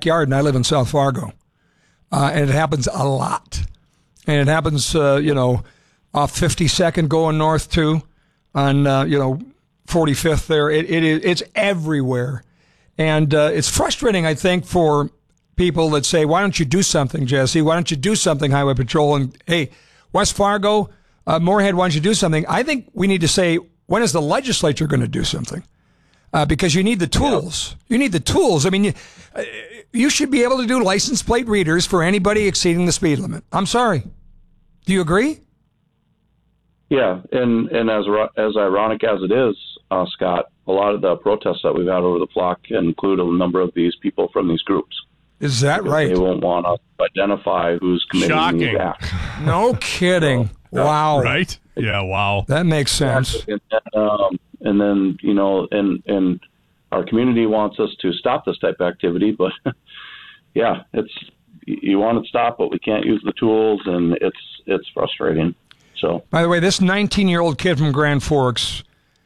backyard, and I live in South Fargo. And it happens a lot. And it happens, off 52nd going north too, on, 45th there. It's everywhere. And it's frustrating, I think, for people that say, why don't you do something, Jesse? Why don't you do something, Highway Patrol? And, hey, West Fargo, Moorhead, why don't you do something? I think we need to say, when is the legislature going to do something? Because you need the tools. You need the tools. I mean, you should be able to do license plate readers for anybody exceeding the speed limit. I'm sorry. Do you agree? Yeah, and as ironic as it is, Scott, a lot of the protests that we've had over the flock include a number of these people from these groups. Is that right? They won't want us to identify who's committing these acts. No kidding. Wow. Right? Yeah, wow. That makes sense. And then, and our community wants us to stop this type of activity, but yeah, you want to stop, but we can't use the tools, and it's frustrating. So, by the way, this 19-year-old kid from Grand Forks,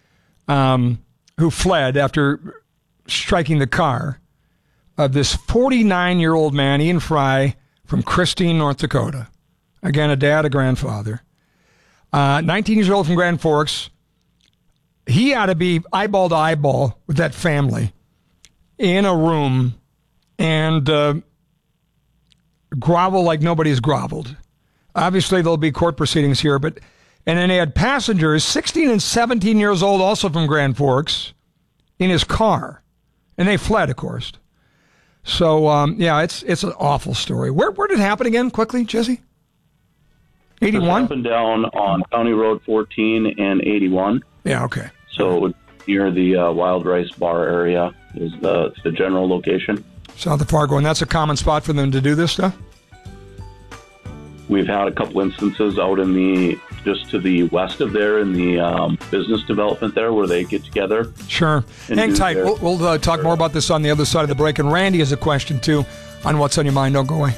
who fled after striking the car of this 49-year-old man, Ian Fry, from Christine, North Dakota. Again, a dad, a grandfather. 19 years old from Grand Forks. He ought to be eyeball to eyeball with that family in a room and grovel like nobody's groveled. Obviously, there'll be court proceedings here, and then they had passengers, 16 and 17 years old, also from Grand Forks, in his car, and they fled, of course. So, it's an awful story. Where did it happen again, quickly, Jesse? 81? Up and down on County Road 14 and 81. Yeah, okay. So near the Wild Rice Bar area is the general location. South of Fargo, and that's a common spot for them to do this stuff? We've had a couple instances out just to the west of there in the business development there where they get together. Sure. Hang tight. We'll talk more about this on the other side of the break. And Randy has a question, too, on what's on your mind. Don't go away.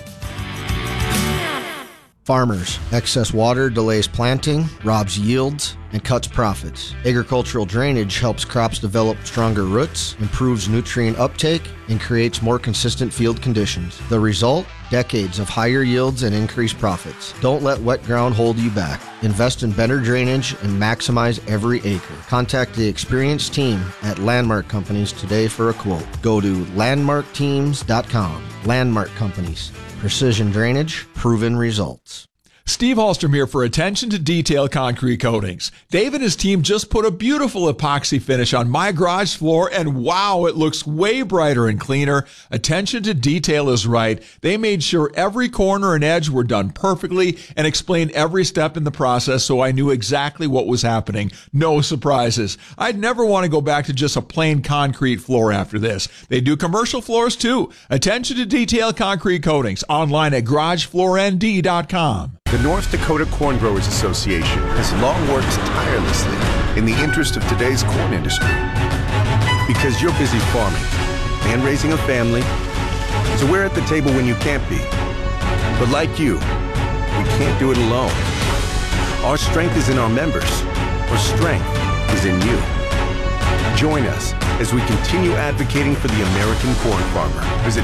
Farmers. Excess water delays planting, robs yields, and cuts profits. Agricultural drainage helps crops develop stronger roots, improves nutrient uptake, and creates more consistent field conditions. The result? Decades of higher yields and increased profits. Don't let wet ground hold you back. Invest in better drainage and maximize every acre. Contact the experienced team at Landmark Companies today for a quote. Go to landmarkteams.com. Landmark Companies. Precision drainage, proven results. Steve Hallstrom here for Attention to Detail Concrete Coatings. Dave and his team just put a beautiful epoxy finish on my garage floor, and wow, it looks way brighter and cleaner. Attention to detail is right. They made sure every corner and edge were done perfectly and explained every step in the process so I knew exactly what was happening. No surprises. I'd never want to go back to just a plain concrete floor after this. They do commercial floors too. Attention to Detail Concrete Coatings. Online at garagefloornd.com. The North Dakota Corn Growers Association has long worked tirelessly in the interest of today's corn industry. Because you're busy farming and raising a family, so we're at the table when you can't be. But like you, we can't do it alone. Our strength is in our members. Our strength is in you. Join us as we continue advocating for the American corn farmer. Visit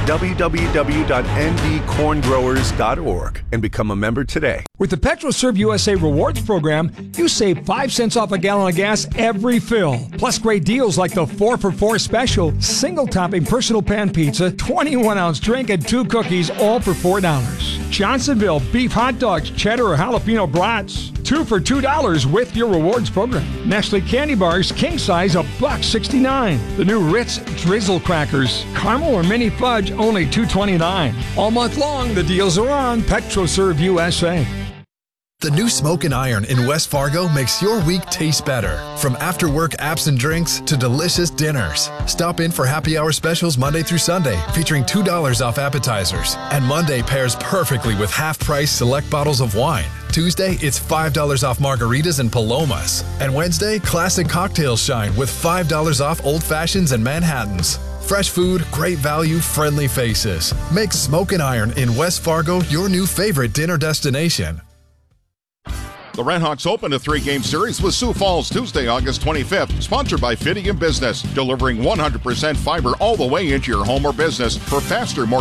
www.ndcorngrowers.org and become a member today. With the PetroServe USA Rewards Program, you save 5 cents off a gallon of gas every fill. Plus great deals like the 4-for-4 special, single-topping personal pan pizza, 21-ounce drink, and 2 cookies, all for $4. Johnsonville beef hot dogs, cheddar or jalapeno brats, 2 for $2 with your rewards program. Nestle candy bars, king size, $1.69. The new Ritz Drizzle crackers, caramel or mini fudge, only $2.29. All month long, the deals are on. PetroServe USA. The new Smoke and Iron in West Fargo makes your week taste better. From after-work apps and drinks to delicious dinners. Stop in for happy hour specials Monday through Sunday, featuring $2 off appetizers. And Monday pairs perfectly with half-price select bottles of wine. Tuesday, it's $5 off margaritas and palomas. And Wednesday, classic cocktails shine with $5 off old fashions and Manhattans. Fresh food, great value, friendly faces. Make Smoke and Iron in West Fargo your new favorite dinner destination. The Redhawks open a 3-game series with Sioux Falls Tuesday, August 25th, sponsored by Fidium Business, delivering 100% fiber all the way into your home or business for faster, more